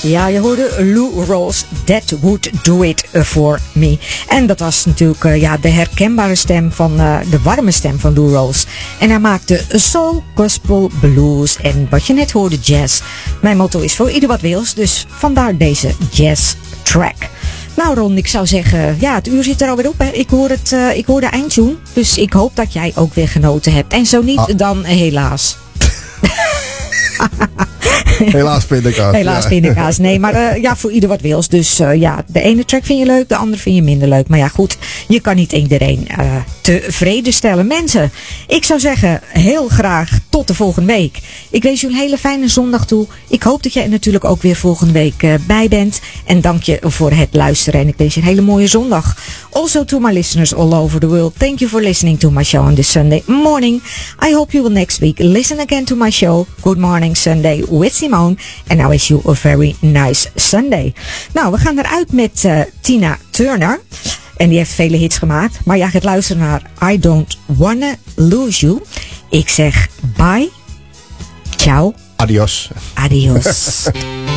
Ja, je hoorde Lou Rawls, That Would Do It For Me. En dat was natuurlijk de herkenbare stem van, de warme stem van Lou Rawls. En hij maakte soul, gospel, blues en wat je net hoorde, jazz. Mijn motto is voor ieder wat wils, dus vandaar deze jazz track. Nou Ron, ik zou zeggen, ja, het uur zit er alweer op. Hè. Ik hoor de eindtune, dus ik hoop dat jij ook weer genoten hebt. En zo niet, dan helaas. Helaas pindakaas. Helaas pindakaas. Nee, maar voor ieder wat wils. Dus de ene track vind je leuk, de andere vind je minder leuk. Maar ja, goed, je kan niet iedereen tevreden stellen. Mensen, ik zou zeggen, heel graag tot de volgende week. Ik wens je een hele fijne zondag toe. Ik hoop dat jij er natuurlijk ook weer volgende week bij bent. En dank je voor het luisteren. En ik wens je een hele mooie zondag. Also to my listeners all over the world, thank you for listening to my show on this Sunday morning. I hope you will next week listen again to my show, Good Morning Sunday with Simone. And I wish you a very nice Sunday. Nou, we gaan eruit met Tina Turner. En die heeft vele hits gemaakt. Maar jij gaat luisteren naar I Don't Wanna Lose You. Ik zeg bye. Ciao. Adios. Adios.